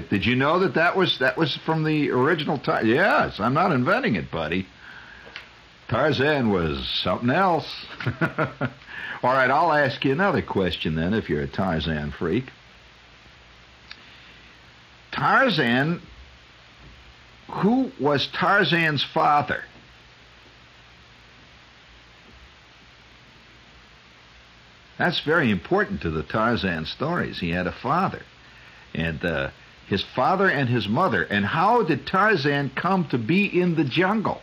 it. Did you know that was from the original Tarzan? Yes, I'm not inventing it, buddy. Tarzan was something else. All right, I'll ask you another question then, if you're a Tarzan freak. Tarzan, who was Tarzan's father? That's very important to the Tarzan stories. He had a father, and his father and his mother. And how did Tarzan come to be in the jungle?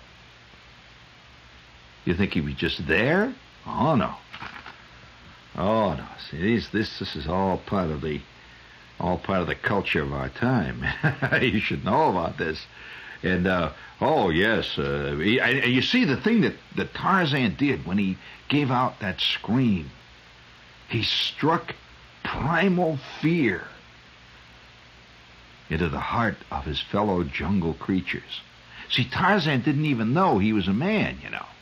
You think he was just there? Oh no. Oh no. See, this is all part of the culture of our time. You should know about this. And oh yes, you see the thing that Tarzan did when he gave out that scream. He struck primal fear into the heart of his fellow jungle creatures. See, Tarzan didn't even know he was a man, you know.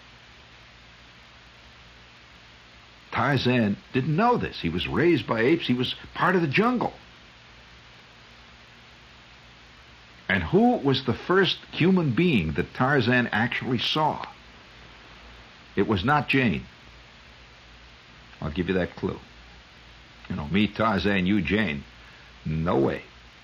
Tarzan didn't know this. He was raised by apes. He was part of the jungle. And who was the first human being that Tarzan actually saw? It was not Jane. I'll give you that clue. You know, me, Tarzan, you, Jane. No way.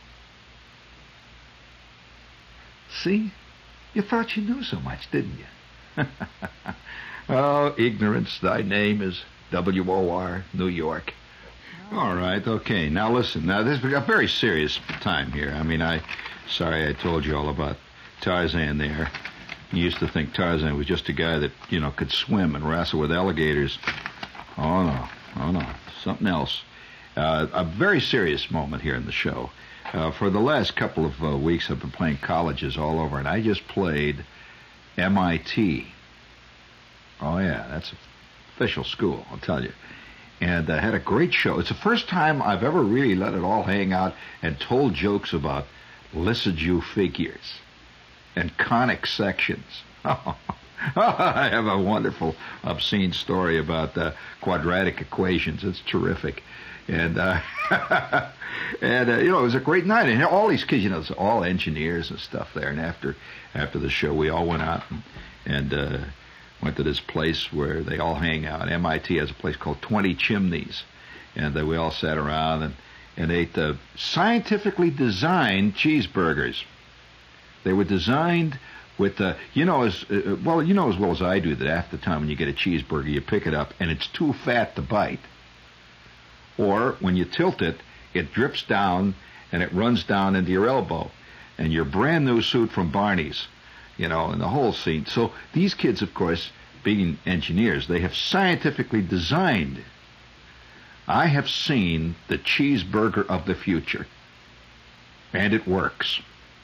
See? You thought you knew so much, didn't you? Oh, ignorance, thy name is W-O-R, New York. All right, okay. Now listen. Now this is a very serious time here. I mean, sorry I told you all about Tarzan there. You used to think Tarzan was just a guy that, you know, could swim and wrestle with alligators. Oh no, something else. A very serious moment here in the show. For the last couple of weeks, I've been playing colleges all over, and I just played MIT. Oh yeah, that's an official school, I'll tell you. And I had a great show. It's the first time I've ever really let it all hang out and told jokes about Lissajous figures and conic sections. I have a wonderful, obscene story about quadratic equations. It's terrific. And, you know, it was a great night. And all these kids, you know, it's all engineers and stuff there. And after the show, we all went out and went to this place where they all hang out. MIT has a place called 20 Chimneys. And we all sat around and ate scientifically designed cheeseburgers. They were designed with, as well as I do, that half the time when you get a cheeseburger, you pick it up and it's too fat to bite. Or when you tilt it, it drips down and it runs down into your elbow. And your brand new suit from Barney's, you know, and the whole scene. So these kids, of course, being engineers, they have scientifically designed. I have seen the cheeseburger of the future. And it works.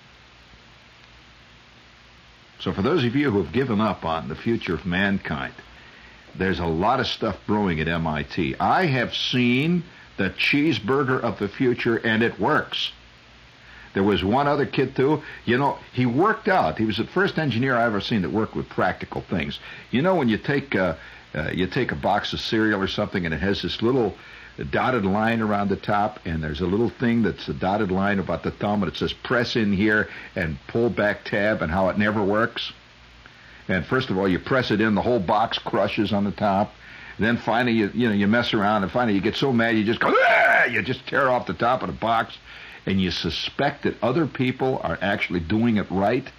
So for those of you who have given up on the future of mankind, there's a lot of stuff brewing at MIT. I have seen the cheeseburger of the future, and it works. There was one other kid, too. You know, he worked out. He was the first engineer I've ever seen that worked with practical things. You know, when you take a box of cereal or something, and it has this little dotted line around the top, and there's a little thing that's a dotted line about the thumb, and it says press in here and pull back tab, and how it never works. And first of all, you press it in, the whole box crushes on the top. Then finally, you mess around, and finally you get so mad you just go, ah! You just tear off the top of the box, and you suspect that other people are actually doing it right.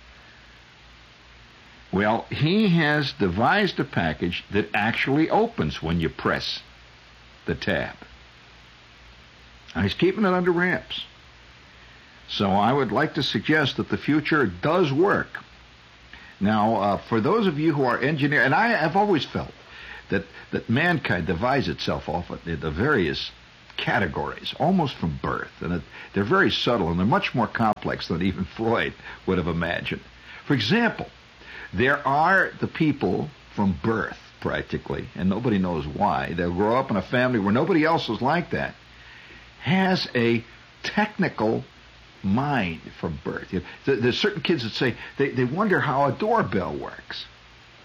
Well, he has devised a package that actually opens when you press the tab. And he's keeping it under wraps. So I would like to suggest that the future does work. Now, for those of you who are engineers, and I have always felt that mankind divides itself off into various categories, almost from birth. And they're very subtle, and they're much more complex than even Freud would have imagined. For example, there are the people from birth, practically, and nobody knows why. They'll grow up in a family where nobody else is like that, has a technical mind from birth. There's certain kids that say they wonder how a doorbell works.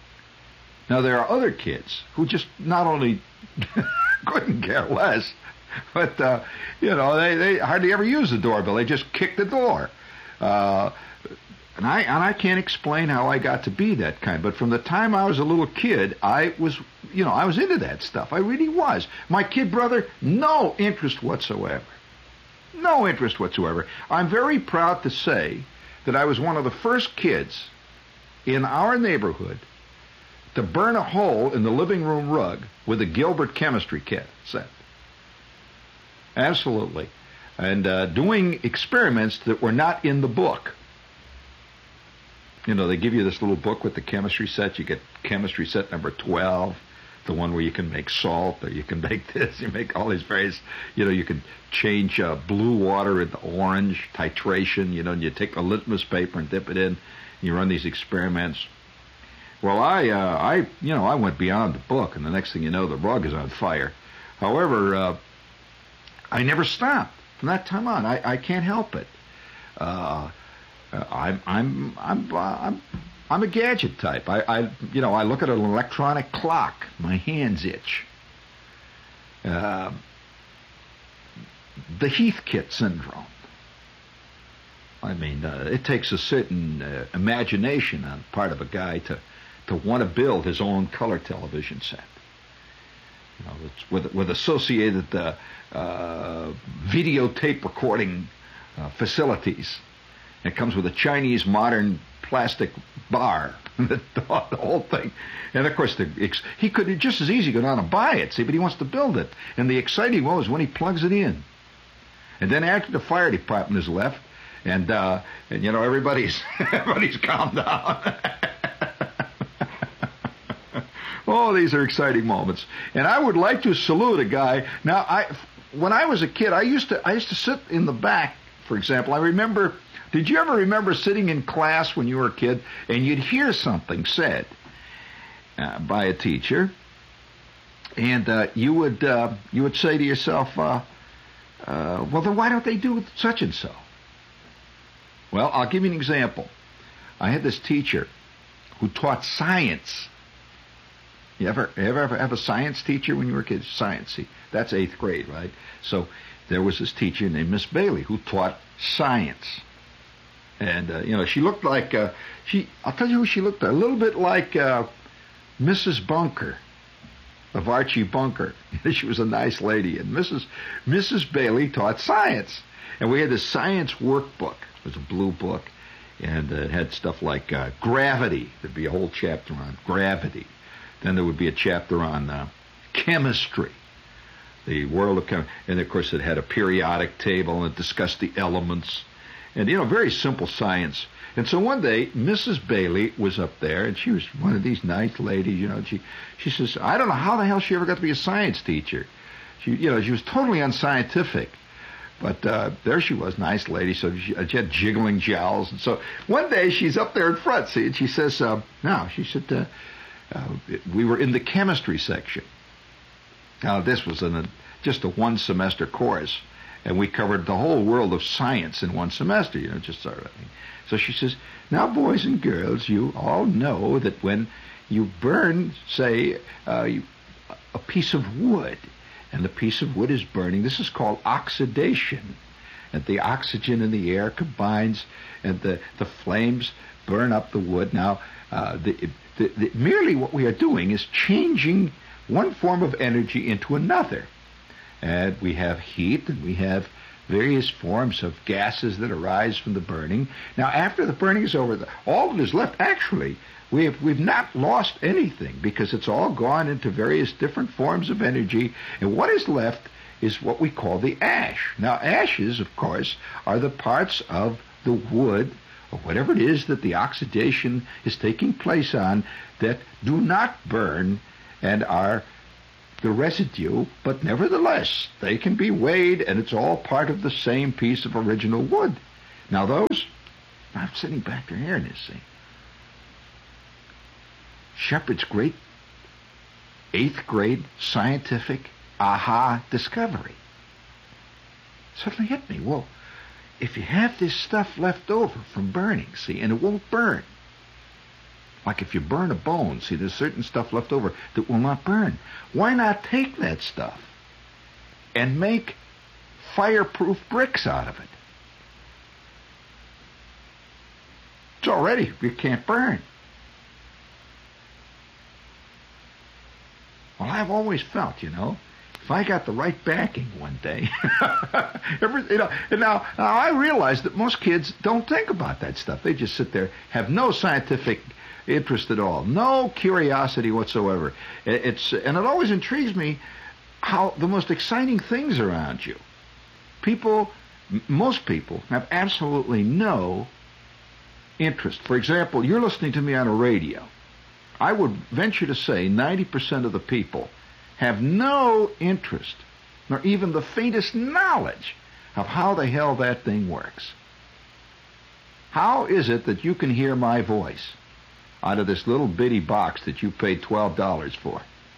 Now, there are other kids who just not only couldn't care less, But, they hardly ever use the doorbell. They just kick the door. And I can't explain how I got to be that kind. But from the time I was a little kid, I was into that stuff. I really was. My kid brother, no interest whatsoever. No interest whatsoever. I'm very proud to say that I was one of the first kids in our neighborhood to burn a hole in the living room rug with a Gilbert chemistry set. Absolutely. And doing experiments that were not in the book. They give you this little book with the chemistry set. You get chemistry set number 12, the one where you can make salt, or you can make this, you make all these various, you can change blue water into orange, titration, and you take a litmus paper and dip it in, and you run these experiments. Well, I went beyond the book, and the next thing you know, the rug is on fire. However, I never stopped from that time on. I can't help it. I'm a gadget type. I look at an electronic clock. My hands itch. The Heathkit syndrome. I mean, it takes a certain imagination on the part of a guy to want to build his own color television set. It's with associated videotape recording facilities. It comes with a Chinese modern plastic bar, the whole thing. And of course, he could just as easy go down and buy it, but he wants to build it. And the exciting one is when he plugs it in. And then after the fire department is left, and everybody's calmed down. Oh, these are exciting moments. And I would like to salute a guy. Now, when I was a kid, I used to sit in the back, for example. I remember. Did you ever remember sitting in class when you were a kid and you'd hear something said by a teacher, and you would say to yourself, well, then why don't they do such and so? Well, I'll give you an example. I had this teacher who taught science. You ever have a science teacher when you were a kid? Science, see, that's 8th grade, right? So there was this teacher named Miss Bailey who taught science. And, she looked like, I'll tell you who she looked like, a little bit like Mrs. Bunker, of Archie Bunker. She was a nice lady. And Mrs. Bailey taught science. And we had this science workbook. It was a blue book. And it had stuff like gravity. There'd be a whole chapter on gravity. Then there would be a chapter on chemistry, the world of chemistry. And, of course, it had a periodic table and it discussed the elements. And, very simple science. And so one day, Mrs. Bailey was up there, and she was one of these nice ladies, she says, I don't know how the hell she ever got to be a science teacher. She was totally unscientific. But there she was, nice lady, so she had jiggling jowls. And so one day, she's up there in front, see, and she says, we were in the chemistry section. Now, this was just a one-semester course. And we covered the whole world of science in one semester, just sort of thing. So she says, now, boys and girls, you all know that when you burn, say, a piece of wood, and the piece of wood is burning, this is called oxidation. And the oxygen in the air combines, and the flames burn up the wood. Now, merely what we are doing is changing one form of energy into another. And we have heat, and we have various forms of gases that arise from the burning. Now, after the burning is over, all that is left, actually, we've not lost anything, because it's all gone into various different forms of energy, and what is left is what we call the ash. Now, ashes, of course, are the parts of the wood, or whatever it is that the oxidation is taking place on, that do not burn and are the residue, but nevertheless, they can be weighed, and it's all part of the same piece of original wood. Now those, I'm sitting back there hearing this thing. Shepard's great 8th grade scientific aha discovery suddenly hit me. Well, if you have this stuff left over from burning, see, and it won't burn, like if you burn a bone, see, there's certain stuff left over that will not burn. Why not take that stuff and make fireproof bricks out of it. It's already, it can't burn. Well, I've always felt, if I got the right backing one day, and now I realize that most kids don't think about that stuff. They just sit there, have no scientific interest at all, no curiosity whatsoever. And it always intrigues me how the most exciting things around you. Most people have absolutely no interest. For example, you're listening to me on a radio. I would venture to say 90% of the people have no interest, nor even the faintest knowledge of how the hell that thing works. How is it that you can hear my voice out of this little bitty box that you paid $12 for?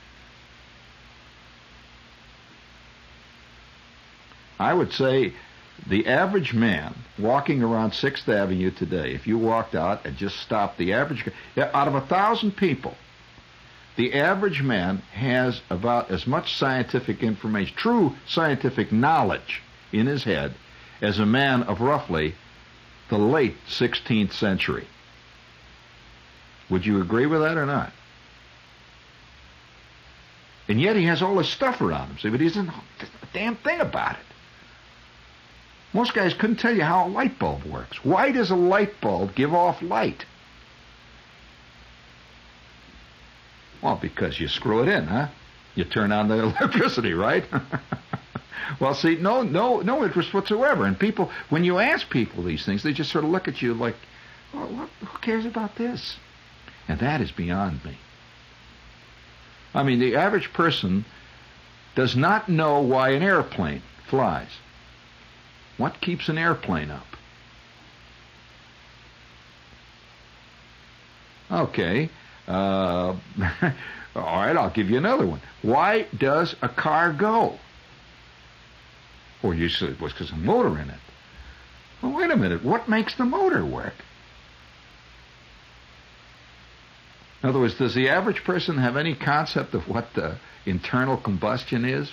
I would say the average man walking around 6th Avenue today, if you walked out and just stopped the average, out of 1,000 people, the average man has about as much scientific information, true scientific knowledge in his head as a man of roughly the late 16th century. Would you agree with that or not? And yet he has all this stuff around him, see, but he doesn't know a damn thing about it. Most guys couldn't tell you how a light bulb works. Why does a light bulb give off light? Well, because you screw it in, huh? You turn on the electricity, right? Well, see, no interest whatsoever. And people, when you ask people these things, they just sort of look at you like, well, who cares about this? And that is beyond me. I mean, the average person does not know why an airplane flies. What keeps an airplane up? Okay. All right, I'll give you another one. Why does a car go? Or you said it was because of a motor in it. Well, wait a minute. What makes the motor work? In other words, does the average person have any concept of what the internal combustion is?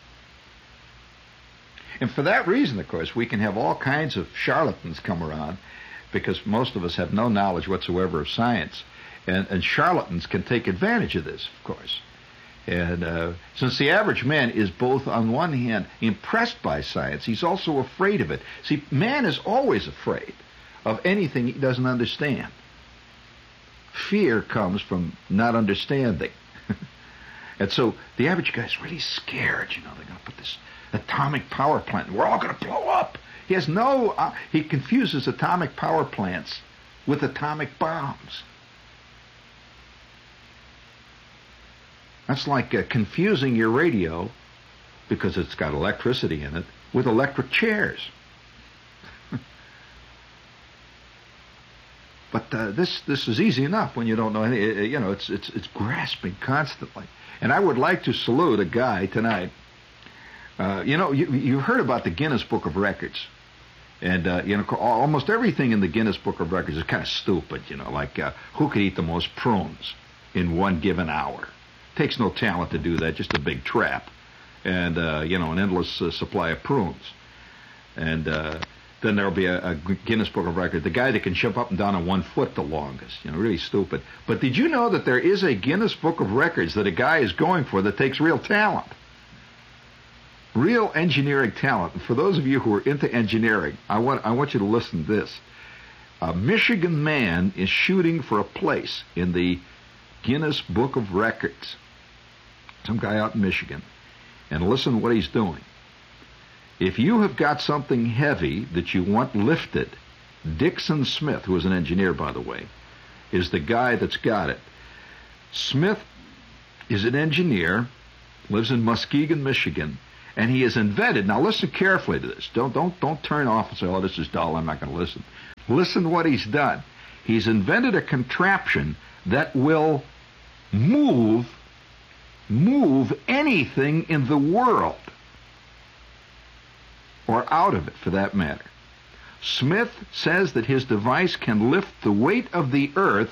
And for that reason, of course, we can have all kinds of charlatans come around because most of us have no knowledge whatsoever of science. And charlatans can take advantage of this, of course. And since the average man is both, on one hand, impressed by science, he's also afraid of it. See, man is always afraid of anything he doesn't understand. Fear comes from not understanding. And so the average guy's really scared. They're going to put this atomic power plant, and we're all going to blow up. He has he confuses atomic power plants with atomic bombs. That's like confusing your radio, because it's got electricity in it, with electric chairs. But this is easy enough when you don't know any. It's grasping constantly. And I would like to salute a guy tonight. You've heard about the Guinness Book of Records. And, almost everything in the Guinness Book of Records is kind of stupid, like who could eat the most prunes in one given hour. Takes no talent to do that, just a big trap. And, an endless supply of prunes. And then there'll be a Guinness Book of Records. The guy that can jump up and down on 1 foot the longest, really stupid. But did you know that there is a Guinness Book of Records that a guy is going for that takes real talent? Real engineering talent. And for those of you who are into engineering, I want you to listen to this. A Michigan man is shooting for a place in the Guinness Book of Records. Some guy out in Michigan. And listen to what he's doing. If you have got something heavy that you want lifted, Dixon Smith, who is an engineer, by the way, is the guy that's got it. Smith is an engineer, lives in Muskegon, Michigan, and he has invented, now listen carefully to this. Don't turn off and say, oh, this is dull, I'm not going to listen. Listen to what he's done. He's invented a contraption that will move anything in the world, or out of it for that matter. Smith says that his device can lift the weight of the earth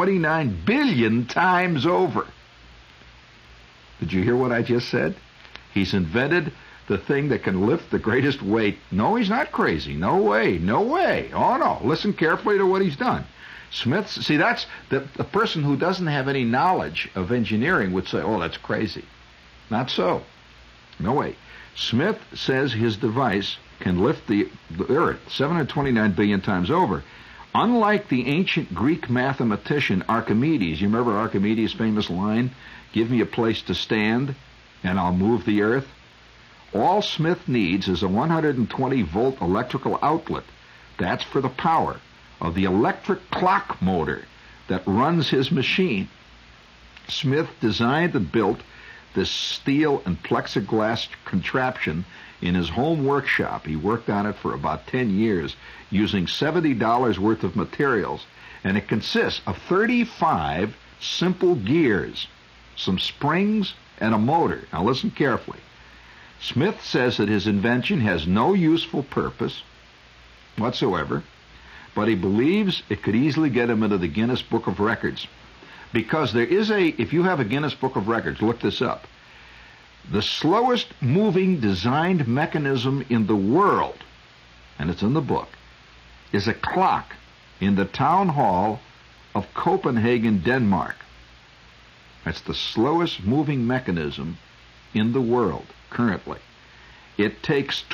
729 billion times over. Did you hear what I just said? He's invented the thing that can lift the greatest weight. No, he's not crazy. No way. No way. Oh, no. Listen carefully to what he's done. Smith, see, that's the person who doesn't have any knowledge of engineering would say, oh, that's crazy. Not so. No way. Smith says his device can lift the Earth 729 billion times over. Unlike the ancient Greek mathematician Archimedes, you remember Archimedes' famous line, give me a place to stand and I'll move the Earth? All Smith needs is a 120-volt electrical outlet. That's for the power of the electric clock motor that runs his machine. Smith designed and built this steel and plexiglass contraption in his home workshop. He worked on it for about 10 years using $70 worth of materials, and it consists of 35 simple gears, some springs, and a motor. Now listen carefully. Smith says that his invention has no useful purpose whatsoever, but he believes it could easily get him into the Guinness Book of Records. Because there is if you have a Guinness Book of Records, look this up. The slowest moving designed mechanism in the world, and it's in the book, is a clock in the town hall of Copenhagen, Denmark. That's the slowest moving mechanism in the world currently. It takes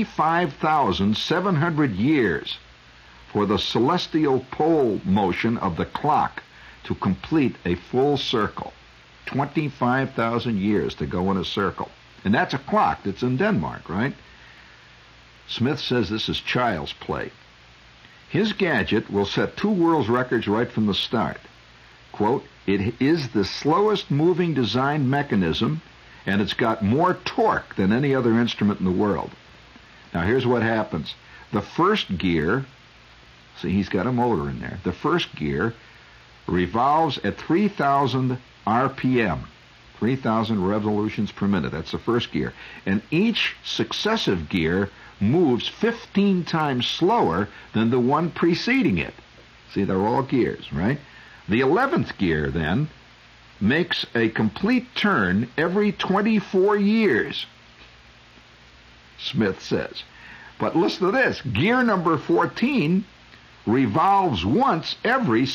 25,700 years for the celestial pole motion of the clock to complete a full circle. 25,000 years to go in a circle. And that's a clock that's in Denmark, right? Smith says this is child's play. His gadget will set 2 world records right from the start. Quote, it is the slowest moving design mechanism, and it's got more torque than any other instrument in the world. Now here's what happens. The first gear, see, he's got a motor in there. The first gear revolves at 3,000 RPM, 3,000 revolutions per minute. That's the first gear. And each successive gear moves 15 times slower than the one preceding it. See, they're all gears, right? The 11th gear, then, makes a complete turn every 24 years, Smith says. But listen to this. Gear number 14 revolves once every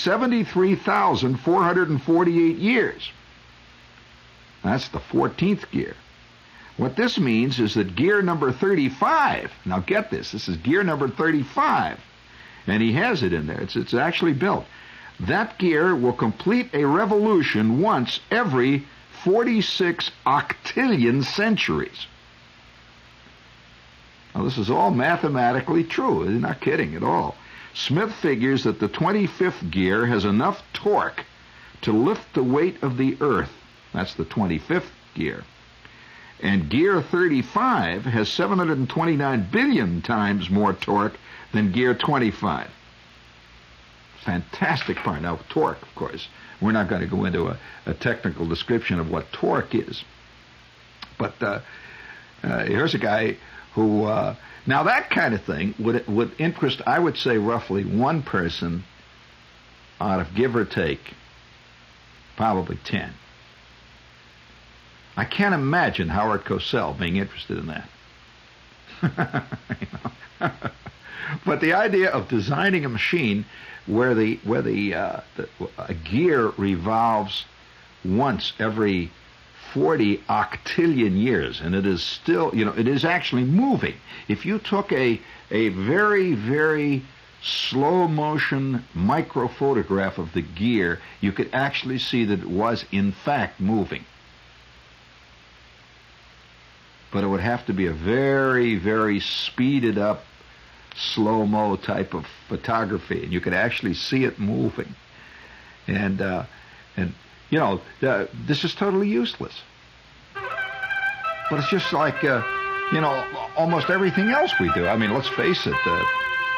73,448 years. That's the 14th gear. What this means is that gear number 35, now get this is gear number 35, and he has it in there. It's actually built. That gear will complete a revolution once every 46 octillion centuries. Now, this is all mathematically true. He's not kidding at all. Smith figures that the 25th gear has enough torque to lift the weight of the Earth. That's the 25th gear. And gear 35 has 729 billion times more torque than gear 25. Fantastic part. Now, torque, of course, we're not going to go into a technical description of what torque is. But here's a guy who, now that kind of thing would interest, I would say, roughly one person out of, give or take, probably 10. I can't imagine Howard Cosell being interested in that. But the idea of designing a machine where a gear revolves once every 40 octillion years, and it is still, it is actually moving. If you took a very, very slow motion microphotograph of the gear, you could actually see that it was in fact moving. But it would have to be a very, very speeded up, slow-mo type of photography, and you could actually see it moving. And this is totally useless. But it's just like, almost everything else we do. I mean, let's face it,